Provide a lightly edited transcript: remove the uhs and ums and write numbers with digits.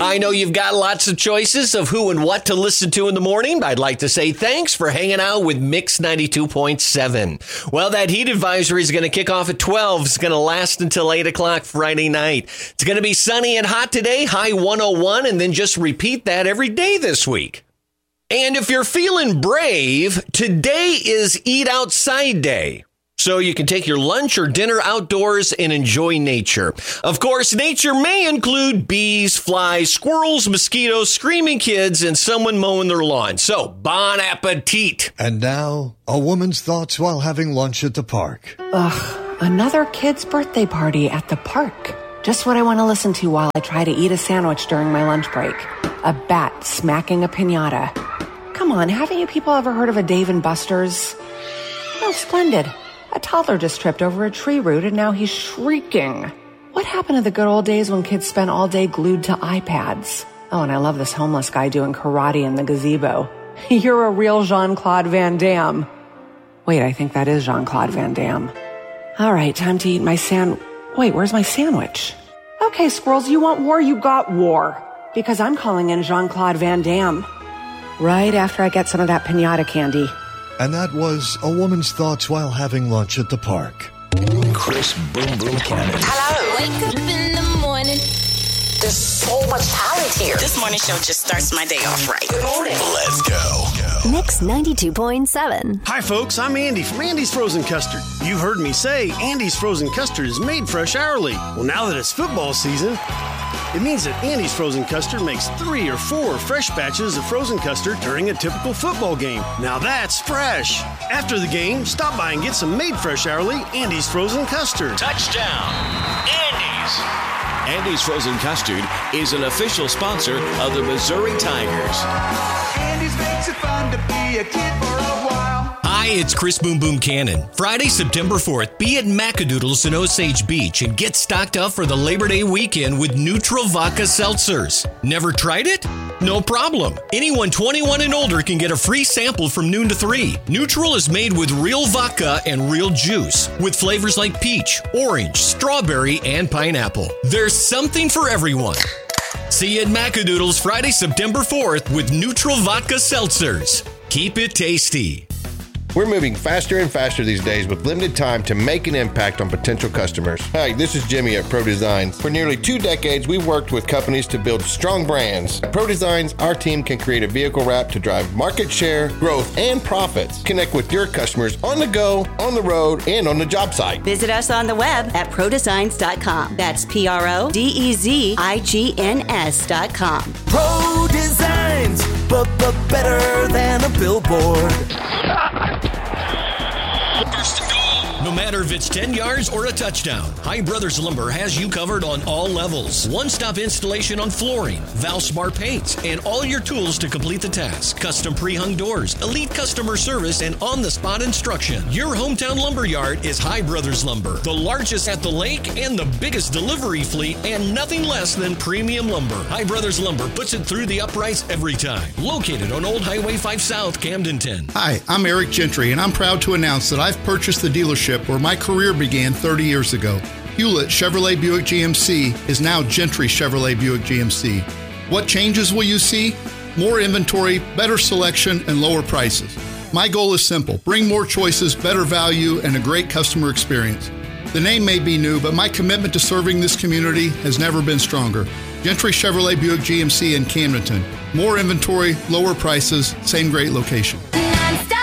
I know you've got lots of choices of who and what to listen to in the morning. I'd like to say thanks for hanging out with Mix 92.7. Well, that heat advisory is going to kick off at 12. It's going to last until 8 o'clock Friday night. It's going to be sunny and hot today, high 101, and then just repeat that every day this week. And if you're feeling brave, today is Eat Outside Day. So you can take your lunch or dinner outdoors and enjoy nature. Of course, nature may include bees, flies, squirrels, mosquitoes, screaming kids, and someone mowing their lawn. So, bon appetit. And now, a woman's thoughts while having lunch at the park. Ugh, another kid's birthday party at the park. Just what I want to listen to while I try to eat a sandwich during my lunch break. A bat smacking a piñata. Come on, haven't you people ever heard of a Dave & Buster's? Oh, splendid. A toddler just tripped over a tree root and now he's shrieking. What happened to the good old days when kids spent all day glued to iPads? Oh, and I love this homeless guy doing karate in the gazebo. You're a real Jean-Claude Van Damme. Wait, I think that is Jean-Claude Van Damme. All right, time to eat my Wait, where's my sandwich? Okay, squirrels, you want war? You got war. Because I'm calling in Jean-Claude Van Damme. Right after I get some of that piñata candy. And that was a woman's thoughts while having lunch at the park. Chris Boom Boom Cannon. Hello. Wake up in the morning. There's so much talent here. This morning show just starts my day off right. Good morning. Let's go. Mix 92.7. Hi, folks. I'm Andy from Andy's Frozen Custard. You've heard me say Andy's Frozen Custard is made fresh hourly. Well, now that it's football season, it means that Andy's Frozen Custard makes 3 or 4 fresh batches of frozen custard during a typical football game. Now that's fresh. After the game, stop by and get some made fresh hourly Andy's Frozen Custard. Touchdown, Andy's. Andy's Frozen Custard is an official sponsor of the Missouri Tigers. Andy's makes it fun to be a kid for a while. Hi, it's Chris Boom Boom Cannon. Friday, September 4th, be at Macadoodles in Osage Beach and get stocked up for the Labor Day weekend with Neutral Vodka Seltzers. Never tried it? No problem. Anyone 21 and older can get a free sample from noon to 3. Neutral is made with real vodka and real juice, with flavors like peach, orange, strawberry, and pineapple. There's something for everyone. See you at Macadoodles Friday, September 4th with Neutral Vodka Seltzers. Keep it tasty. We're moving faster and faster these days with limited time to make an impact on potential customers. Hi, this is Jimmy at Pro Designs. For nearly 2 decades, we've worked with companies to build strong brands. At Pro Designs, our team can create a vehicle wrap to drive market share, growth, and profits. Connect with your customers on the go, on the road, and on the job site. Visit us on the web at prodesigns.com. That's PRODEZIGNS.com. Pro Designs, but better than a billboard. No matter if it's 10 yards or a touchdown, High Brothers Lumber has you covered on all levels. One-stop installation on flooring, Valspar paints, and all your tools to complete the task. Custom pre-hung doors, elite customer service, and on-the-spot instruction. Your hometown lumber yard is High Brothers Lumber, the largest at the lake and the biggest delivery fleet, and nothing less than premium lumber. High Brothers Lumber puts it through the uprights every time. Located on Old Highway 5 South, Camdenton. Hi, I'm Eric Gentry, and I'm proud to announce that I've purchased the dealership where my career began 30 years ago. Hewlett Chevrolet Buick GMC is now Gentry Chevrolet Buick GMC. What changes will you see? More inventory, better selection, and lower prices. My goal is simple: bring more choices, better value, and a great customer experience. The name may be new, but my commitment to serving this community has never been stronger. Gentry Chevrolet Buick GMC in Camdenton. More inventory, lower prices, same great location.